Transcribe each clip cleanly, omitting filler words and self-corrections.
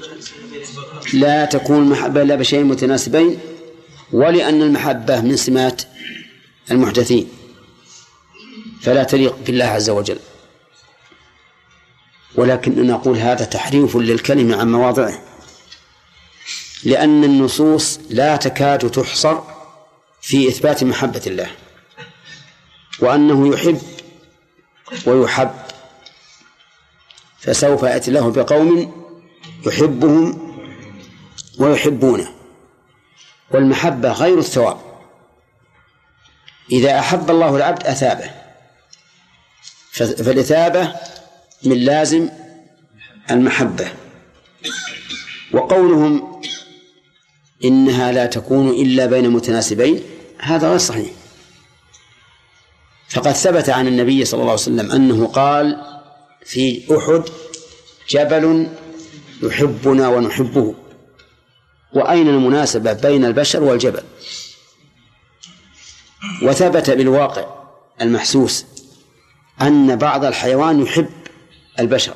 لا تكون المحبة إلا بشيء متناسبين، ولأن المحبة من سمات المحدثين فلا تليق بالله عز وجل. ولكن نقول هذا تحريف للكلمة عن مواضعه، لأن النصوص لا تكاد تحصر في إثبات محبة الله، وأنه يحب ويحب، فسوف يأتي الله بقوم يحبهم ويحبونه. والمحبة غير الثواب، إذا أحب الله العبد أثابه، فالإثابة من لازم المحبة. وقولهم إنها لا تكون إلا بين متناسبين هذا غير صحيح، فقد ثبت عن النبي صلى الله عليه وسلم أنه قال في أحد: جبل يحبنا ونحبه. وأين المناسبة بين البشر والجبل؟ وثبت بالواقع المحسوس أن بعض الحيوان يحب البشر،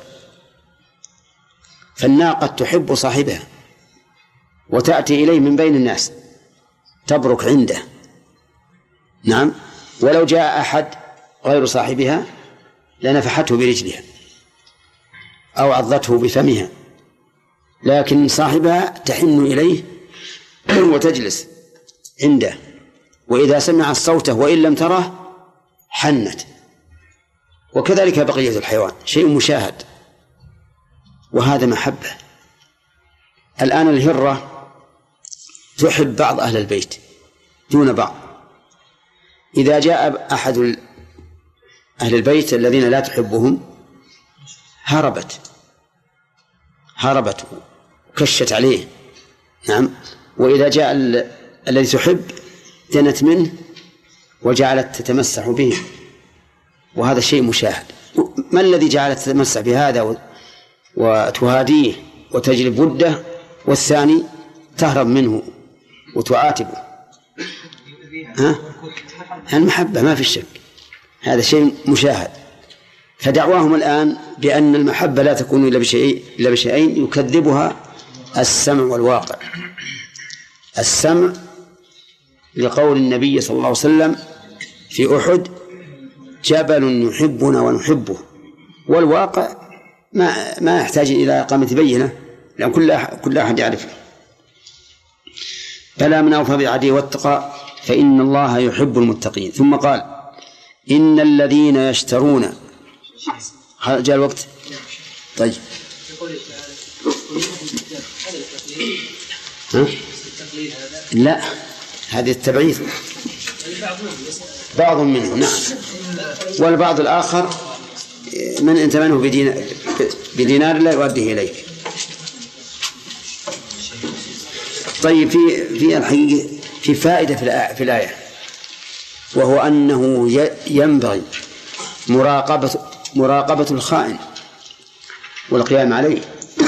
فالناقة تحب صاحبها وتأتي إليه من بين الناس تبرك عنده. نعم، ولو جاء أحد غير صاحبها لنفحته برجلها أو عضته بفمها، لكن صاحبها تحن إليه وتجلس عنده، وإذا سمعت صوته وإن لم تره حنت. وكذلك بقية الحيوان، شيء مشاهد، وهذا محبة. الآن الهرة تحب بعض أهل البيت دون بعض، إذا جاء أحد أهل البيت الذين لا تحبهم هربت وكشت عليه. نعم، وإذا جاء الذي تحب دنت منه وجعلت تتمسح به، وهذا شيء مشاهد. ما الذي جعلت تتمسح بهذا وتهاديه وتجلب وده، والثاني تهرب منه وتعاتبه؟ المحبة ما في شك، هذا شيء مشاهد. فدعواهم الآن بأن المحبة لا تكون إلا بشيئين يكذبها السمع والواقع. السمع لقول النبي صلى الله عليه وسلم في أحد: جبل يحبنا ونحبه. والواقع ما يحتاج إلى إقامة بينة، لأن كل أحد يعرفه. فلا من أوفى بعهده واتقى فإن الله يحب المتقين. ثم قال: إن الذين يشترون. جاء الوقت. طيب، لا، هذه التبعيث بعض منه. نعم، والبعض الآخر من أنت منه بدينار لا يؤديه إليك. طيب، في الحقيقة في فائدة في الآية، وهو أنه ينبغي مراقبة الخائن والقيام عليه.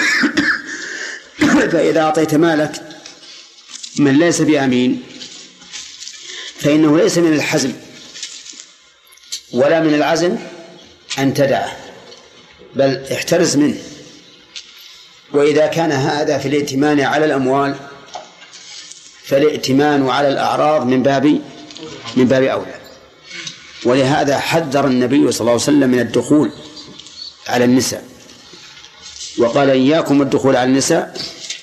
فإذا أعطيت مالك من ليس بأمين فإنه ليس من الحزم ولا من العزم أن تدعه، بل احترز منه. وإذا كان هذا في الائتمان على الأموال فالائتمان على الأعراض من باب أولى. ولهذا حذر النبي صلى الله عليه وسلم من الدخول على النساء، وقال: إياكم الدخول على النساء.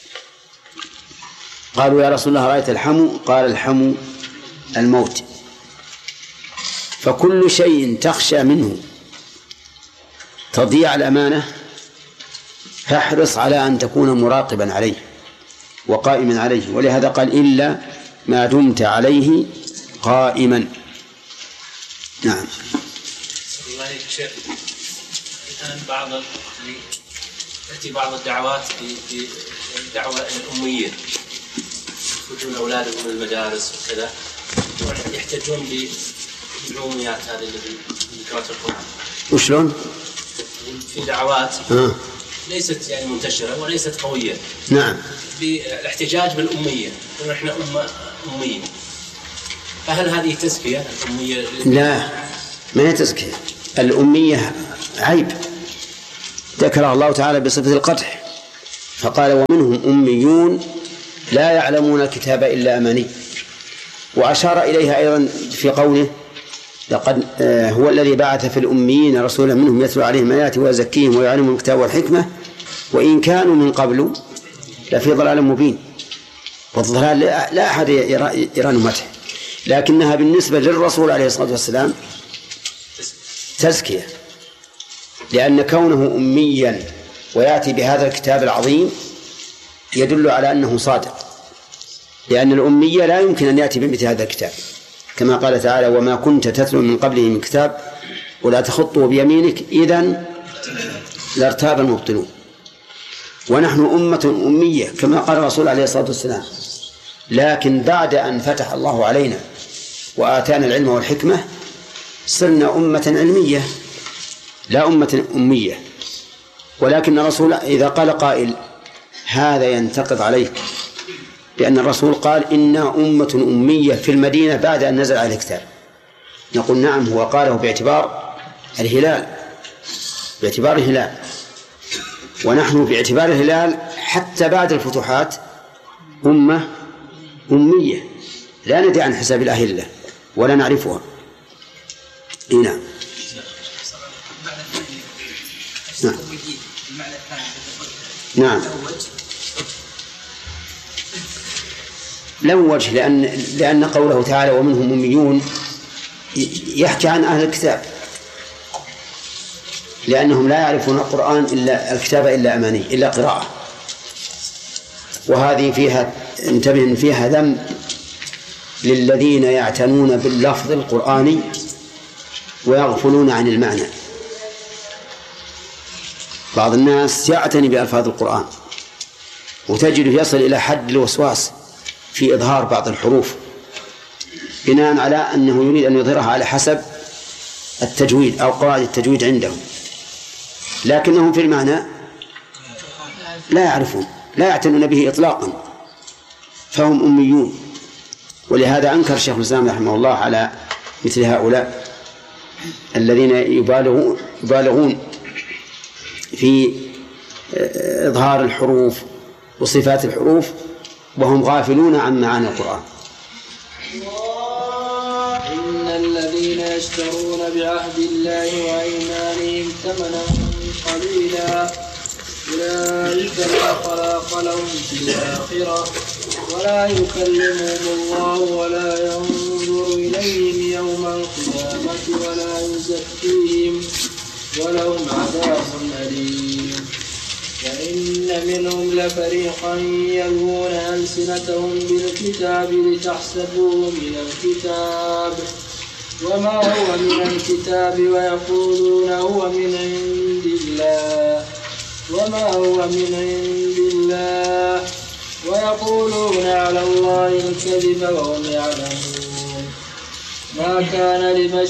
قالوا: يا رسول الله رأيت الحمو؟ قال: الحمو الموت. فكل شيء تخشى منه تضيع الأمانة فاحرص على أن تكون مراقبا عليه وقائما عليه. ولهذا قال: إلا ما دمت عليه قائما. نعم. الآن تأتي بعض الدعوات بدعوة الأميين، يخرجون أولادهم من المدارس وكذا، يحتجون بالعموميات هذه اللي ذكرت القرآن. وشلون؟ في دعوات ليست يعني منتشرة وليست قوية. نعم. بالاحتجاج بالأمية، ونحن أميين. فهل هذه تزكية الأمية؟ لا، ما هي تزكية. الأمية عيب ذكره الله تعالى بصفة القدح، فقال ومنهم أميون لا يعلمون الكتاب إلا أماني. وأشار إليها أيضا في قوله لقد هو الذي بعث في الأميين رسولا منهم يتلو عليهم آياته ويزكيهم ويعلمهم الكتاب والحكمة وإن كانوا من قبل لفي ضلال مبين. والضلال لا أحد يرى مدح، لكنها بالنسبة للرسول عليه الصلاة والسلام تزكية، لأن كونه أميا ويأتي بهذا الكتاب العظيم يدل على أنه صادق، لأن الأمية لا يمكن أن يأتي بمثل هذا الكتاب، كما قال تعالى وما كنت تتلو من قبله من كتاب ولا تخطه بيمينك إذن لارتاب المبطلون. ونحن أمة أمية كما قال الرسول عليه الصلاة والسلام، لكن بعد أن فتح الله علينا وآتانا العلم والحكمة صرنا أمة علمية لا أمة أمية. ولكن الرسول إذا قال قائل هذا ينتقض عليك، لأن الرسول قال إنا أمة أمية في المدينة بعد أن نزل عليه الكتاب، نقول نعم هو قاله باعتبار الهلال، ونحن باعتبار الهلال حتى بعد الفتوحات أمة أمية لا ندري عن حساب الأهلة ولا نعرفها. نعم. نعم له وجه، لأن قوله تعالى ومنهم أميون يحكي عن أهل الكتاب، لأنهم لا يعرفون القرآن إلا الكتاب إلا أماني إلا قراءة. وهذه فيها انتبه فيها ذم للذين يعتنون باللفظ القرآني ويغفلون عن المعنى. بعض الناس يعتني بألفاظ القرآن وتجده يصل إلى حد الوسواس في إظهار بعض الحروف بناء على أنه يريد أن يظهرها على حسب التجويد أو قواعد التجويد عندهم، لكنهم في المعنى لا يعرفون لا يعتنون به إطلاقا، فهم أميون. ولهذا أنكر شيخ الإسلام رحمه الله على مثل هؤلاء الذين يبالغون في إظهار الحروف وصفات الحروف وهم غافلون عن معاني القرآن. إن الذين يشترون بعهد الله وأيمانهم ثمنا قليلا أولئك لا خلاق لهم في الآخرة ولا يكلمهم الله ولا ينظر إليهم يوم القيامة ولا يزكيهم ولهم عذاب أليم. وإن منهم لفريقا يلوون ألسنتهم بالكتاب لتحسبوه من الكتاب وما هو من الكتاب ويقولون هو من عند الله وما هو من عند الله ويقولون على الله الكذب وهم يعلمون. ما كان لبشر